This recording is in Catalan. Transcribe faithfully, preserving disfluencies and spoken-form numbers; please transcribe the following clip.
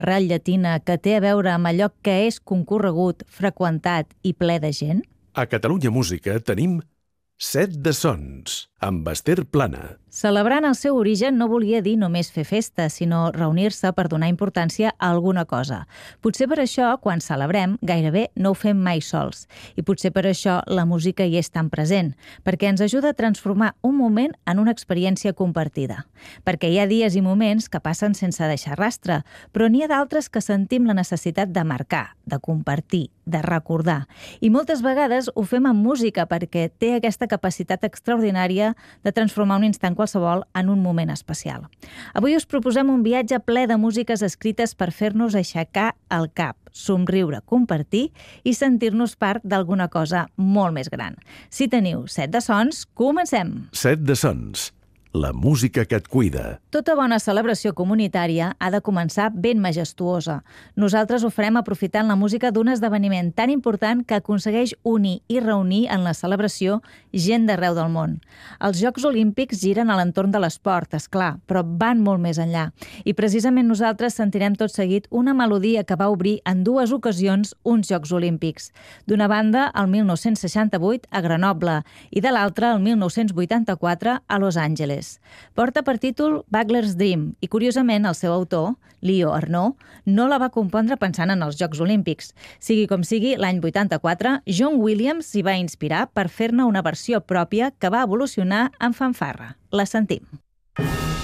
ratllatina que té a veure amb allò que és concorregut, freqüentat i ple de gent? A Catalunya Música tenim Set de Sons, amb Esther Plana. Celebrant el seu origen no volia dir només fer festa, sinó reunir-se per donar importància a alguna cosa. Potser per això, quan celebrem, gairebé no ho fem mai sols. I potser per això la música hi és tan present, perquè ens ajuda a transformar un moment en una experiència compartida. Perquè hi ha dies i moments que passen sense deixar rastre, però n'hi ha d'altres que sentim la necessitat de marcar, de compartir, de recordar. I moltes vegades ho fem amb música perquè té aquesta capacitat extraordinària de transformar un instant qualsevol en un moment especial. Avui us proposem un viatge ple de músiques escrites per fer-nos aixecar el cap, somriure, compartir i sentir-nos part d'alguna cosa molt més gran. Si teniu set de sons, comencem! Set de Sons, la música que et cuida. Tota bona celebració comunitària ha de començar ben majestuosa. Nosaltres ho farem aprofitant la música d'un esdeveniment tan important que aconsegueix unir i reunir en la celebració gent d'arreu del món. Els Jocs Olímpics giren a l'entorn de l'esport, és clar, però van molt més enllà. I precisament nosaltres sentirem tot seguit una melodia que va obrir en dues ocasions uns Jocs Olímpics. D'una banda, el mil nou-cents seixanta-vuit a Grenoble i de l'altra, el mil nou-cents vuitanta-quatre a Los Angeles. Porta per títol Bagler's Dream i, curiosament, el seu autor, Leo Arnaud, no la va compondre pensant en els Jocs Olímpics. Sigui com sigui, l'any vuitanta-quatre, John Williams s'hi va inspirar per fer-ne una versió pròpia que va evolucionar en fanfarra. La sentim.